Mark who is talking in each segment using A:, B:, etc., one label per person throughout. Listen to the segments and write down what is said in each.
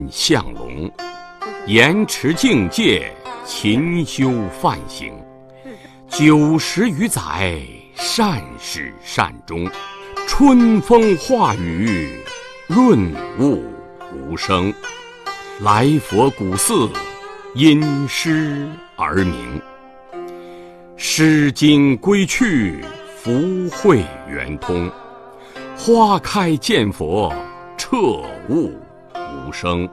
A: 向龙，严持境界，勤修梵行，90余载，善始善终，春风化雨，润物无声。来佛古寺，因诗而名。诗经归去，福慧圆通。花开见佛，彻悟无声。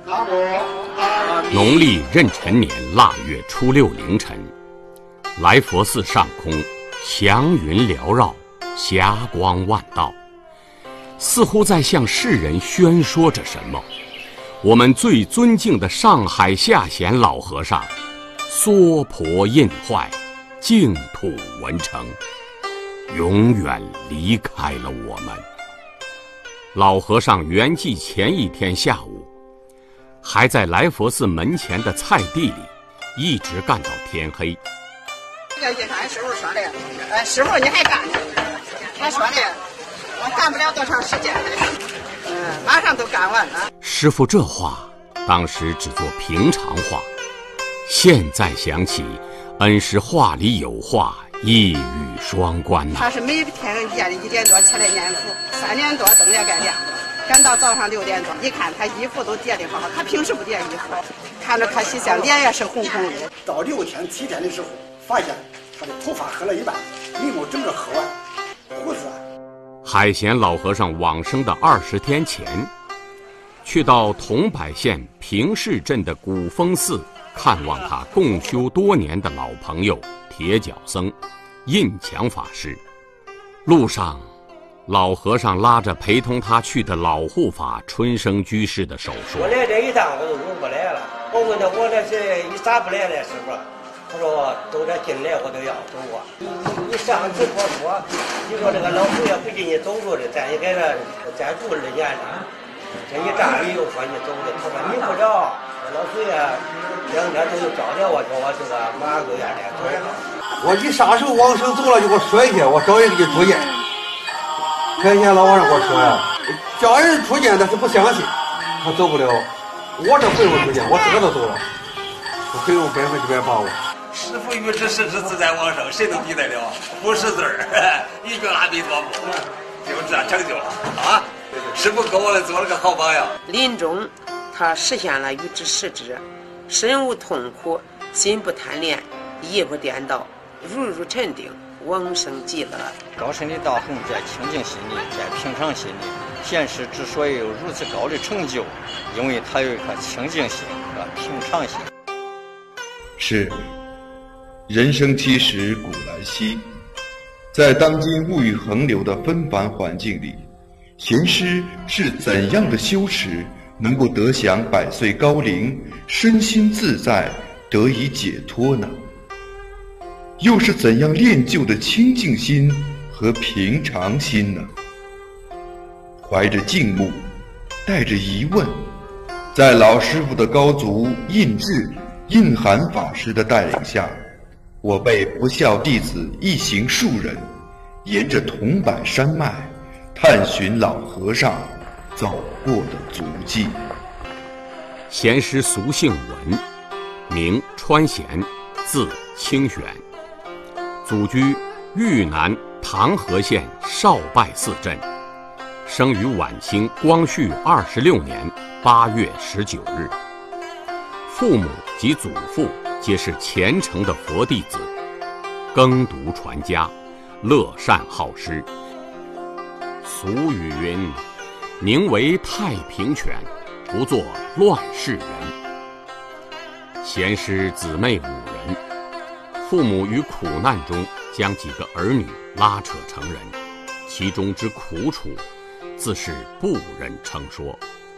A: 农历壬辰年腊月初6凌晨，来佛寺上空祥云缭绕，霞光万道，似乎在向世人宣说着什么。我们最尊敬的上海下贤老和尚娑婆印坏，净土文成，永远离开了我们。老和尚圆寂前一天下午，还在来佛寺门前的菜地里一直干到天黑。
B: 这个俺师傅说的，师傅你还干呢？他说的，我干不了多长时间的，马上都干完了。
A: 师傅这话当时只做平常话，现在想起，恩师话里有话，一语双关呐。
B: 他是每天夜里1点多起来念佛，3点多灯也该亮了，赶到早上6点多，一看他衣服都叠得好好，他平时不叠衣服，看着可喜相，脸也是红红的。
C: 到6天7天的时候，发现他的头发黑了一半，眉毛整个黑完，胡子。
A: 海贤老和尚往生的20天前，去到桐柏县平市镇的古峰寺看望他共修多年的老朋友铁脚僧印强法师。路上，老和尚拉着陪同他去的老护法春生居士的手说：“
D: 我来这一趟我就入不来了。我问他我这是你咋不来了，师傅？他说走这进来我都要走啊。你上次说，你说这个老佛爷不给你走路的，咱也给他再住2年了。这一站你又说你走的，他说你不着，老佛爷2天都找着我，说我这个马上就要来走了。
E: 我一撒手往生走了，就给我摔下，我找人给你出见。开先老和尚给我说呀，叫人出见他是不相信，他走不了。我这不用出见，我自个都走了，我很有100%把握。
F: 师父于之实之自在往生，谁能比得了？不识字儿，一句阿弥陀佛，就这样成就了啊！师父给我们做了个好榜样。
G: 临终，他实现了于之实之，身无痛苦，心不贪恋，意不颠倒，如沉定，往生极乐。
H: 高深的道行在清净心里，在平常心里。贤师之所以有如此高的成就，因为他有一颗清净心和平常心。
I: 是。人生其实古来稀，在当今物欲横流的纷繁环境里，贤师是怎样的修持能够得享100岁高龄，身心自在，得以解脱呢？又是怎样练就的清净心和平常心呢？怀着敬慕，带着疑问，在老师傅的高足印智、印涵法师的带领下，我辈不孝弟子一行数人，沿着桐柏山脉，探寻老和尚走过的足迹。
A: 贤师俗姓文，名川贤，字清玄，祖居豫南唐河县少拜寺镇，生于晚清光绪26年8月19日。父母及祖父皆是虔诚的佛弟子，耕读传家，乐善好施。俗语云：“宁为太平犬，不做乱世人。”贤师姊妹5人，父母于苦难中将几个儿女拉扯成人，其中之苦楚，自是不忍称说。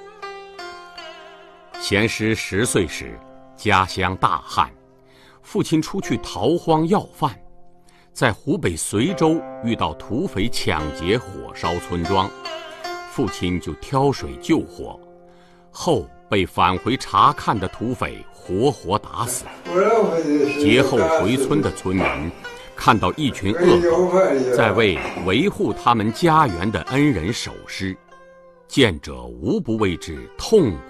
A: 贤师10岁时，家乡大旱，父亲出去逃荒要饭，在湖北随州遇到土匪抢劫火烧村庄，父亲就挑水救火，后被返回查看的土匪活活打死。劫后回村的村民看到一群恶狗在为维护他们家园的恩人守尸，见者无不为之痛